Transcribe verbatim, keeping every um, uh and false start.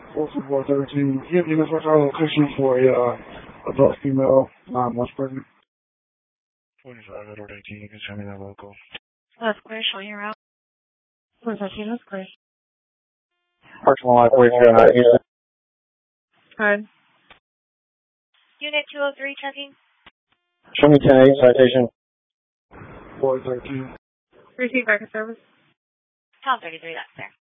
four thirteen. Give me the first location for a uh, adult female, nine months pregnant. forty-five, Edward eighteen, you can send me that local. That's clear, showing your route. four thirteen, that's clear. Parking lot, wait for that, yeah. Good. Unit two oh three, checking. Show me ten eight, citation. four thirteen. Receive record service. Tom thirty-three, that's there.